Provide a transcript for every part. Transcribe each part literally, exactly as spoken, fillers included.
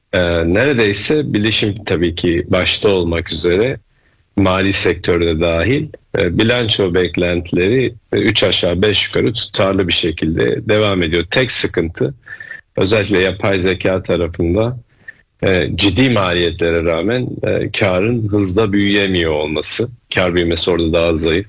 Ee, neredeyse bilişim tabii ki başta olmak üzere mali sektörde dahil e, bilanço beklentileri üç aşağı beş yukarı tutarlı bir şekilde devam ediyor. Tek sıkıntı özellikle yapay zeka tarafında e, ciddi maliyetlere rağmen e, karın hızla büyüyemiyor olması. Kar büyümesi orada daha zayıf.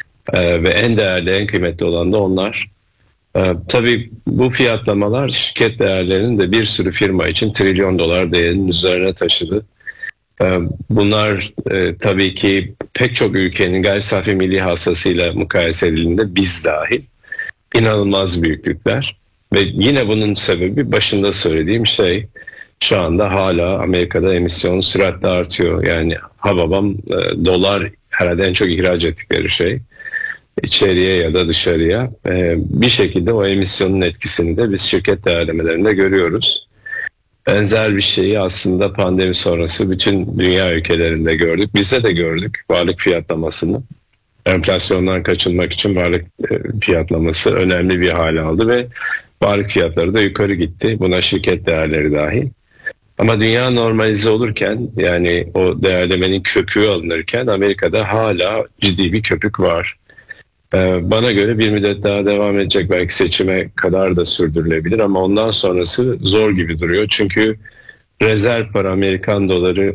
E, ve en değerli, en kıymetli olan da onlar. E, tabii bu fiyatlamalar şirket değerlerinin de bir sürü firma için trilyon dolar değerinin üzerine taşıdı. E, bunlar e, tabii ki pek çok ülkenin gayri safi milli hasılasıyla mukayese edildiğinde biz dahil inanılmaz büyüklükler. Ve yine bunun sebebi başında söylediğim şey, şu anda hala Amerika'da emisyon süratle artıyor. Yani hababam e, dolar herhalde en çok ihraç ettikleri şey. İçeriye ya da dışarıya. E, bir şekilde o emisyonun etkisini de biz şirket değerlemelerinde görüyoruz. Benzer bir şeyi aslında pandemi sonrası bütün dünya ülkelerinde gördük. Bizde de gördük varlık fiyatlamasını. Enflasyondan kaçınmak için varlık e, fiyatlaması önemli bir hale aldı ve varlık fiyatları da yukarı gitti. Buna şirket değerleri dahil. Ama dünya normalize olurken, yani o değerlemenin köpüğü alınırken Amerika'da hala ciddi bir köpük var. Ee, bana göre bir müddet daha devam edecek, belki seçime kadar da sürdürülebilir ama ondan sonrası zor gibi duruyor. Çünkü rezerv para, Amerikan doları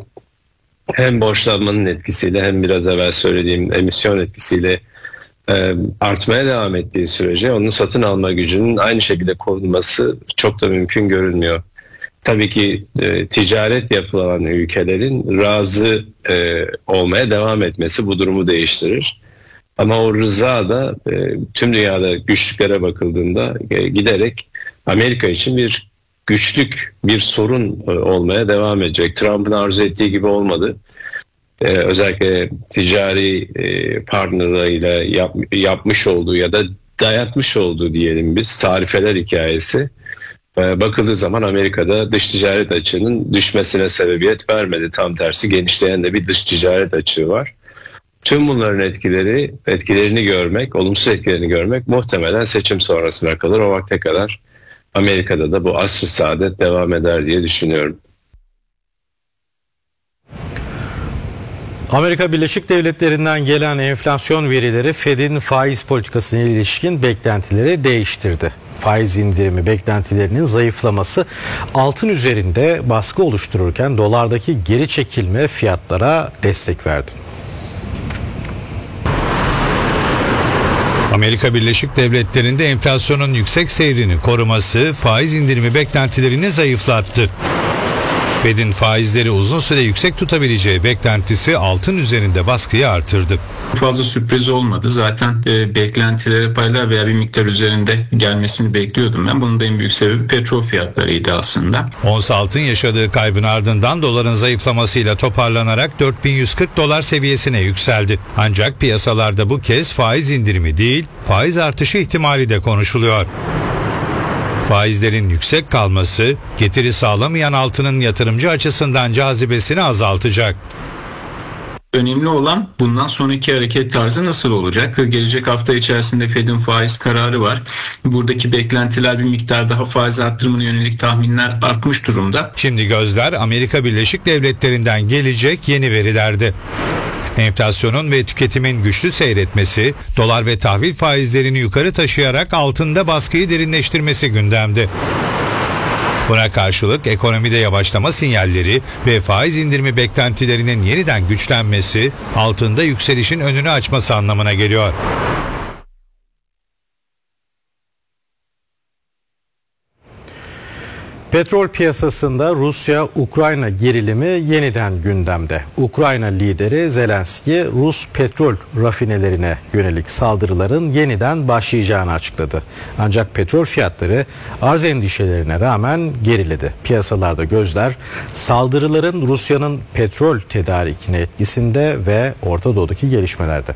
hem borçlanmanın etkisiyle hem biraz evvel söylediğim emisyon etkisiyle e, artmaya devam ettiği sürece onun satın alma gücünün aynı şekilde korunması çok da mümkün görünmüyor. Tabii ki e, ticaret yapılan ülkelerin razı e, olmaya devam etmesi bu durumu değiştirir. Ama o rıza da e, tüm dünyada güçlüklere bakıldığında e, giderek Amerika için bir güçlük, bir sorun e, olmaya devam edecek. Trump'ın arzu ettiği gibi olmadı. E, özellikle ticari e, partnerleriyle yap, yapmış olduğu ya da dayatmış olduğu diyelim biz tarifeler hikayesi. Bakıldığı zaman Amerika'da dış ticaret açığının düşmesine sebebiyet vermedi. Tam tersi genişleyen de bir dış ticaret açığı var. Tüm bunların etkileri, etkilerini görmek, olumsuz etkilerini görmek muhtemelen seçim sonrasına kalır. O vakte kadar Amerika'da da bu asr-ı saadet devam eder diye düşünüyorum. Amerika Birleşik Devletleri'nden gelen enflasyon verileri Fed'in faiz politikasına ilişkin beklentileri değiştirdi. Faiz indirimi beklentilerinin zayıflaması altın üzerinde baskı oluştururken dolardaki geri çekilme fiyatlara destek verdi. Amerika Birleşik Devletleri'nde enflasyonun yüksek seyrini koruması faiz indirimi beklentilerini zayıflattı. Fed'in faizleri uzun süre yüksek tutabileceği beklentisi altın üzerinde baskıyı artırdı. Fazla sürpriz olmadı. Zaten e, beklentilere paylar veya bir miktar üzerinde gelmesini bekliyordum ben. Bunun da en büyük sebebi petrol fiyatlarıydı aslında. Ons altın yaşadığı kaybın ardından doların zayıflamasıyla toparlanarak dört bin yüz kırk dolar seviyesine yükseldi. Ancak piyasalarda bu kez faiz indirimi değil, faiz artışı ihtimali de konuşuluyor. Faizlerin yüksek kalması, getiri sağlamayan altının yatırımcı açısından cazibesini azaltacak. Önemli olan bundan sonraki hareket tarzı nasıl olacak? Gelecek hafta içerisinde Fed'in faiz kararı var. Buradaki beklentiler bir miktar daha faiz arttırımına yönelik tahminler artmış durumda. Şimdi gözler Amerika Birleşik Devletleri'nden gelecek yeni verilerde. Enflasyonun ve tüketimin güçlü seyretmesi, dolar ve tahvil faizlerini yukarı taşıyarak altında baskıyı derinleştirmesi gündemde. Buna karşılık ekonomide yavaşlama sinyalleri ve faiz indirimi beklentilerinin yeniden güçlenmesi, altında yükselişin önünü açması anlamına geliyor. Petrol piyasasında Rusya-Ukrayna gerilimi yeniden gündemde. Ukrayna lideri Zelenski, Rus petrol rafinelerine yönelik saldırıların yeniden başlayacağını açıkladı. Ancak petrol fiyatları arz endişelerine rağmen geriledi. Piyasalarda gözler saldırıların Rusya'nın petrol tedarikine etkisinde ve Orta Doğu'daki gelişmelerde.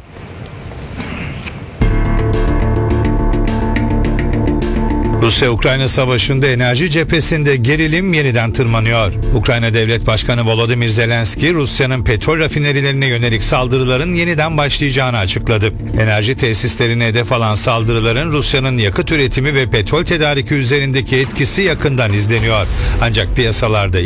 Rusya-Ukrayna savaşında enerji cephesinde gerilim yeniden tırmanıyor. Ukrayna Devlet Başkanı Volodymyr Zelenski, Rusya'nın petrol rafinerilerine yönelik saldırıların yeniden başlayacağını açıkladı. Enerji tesislerine hedef alan saldırıların Rusya'nın yakıt üretimi ve petrol tedariki üzerindeki etkisi yakından izleniyor. Ancak piyasalarda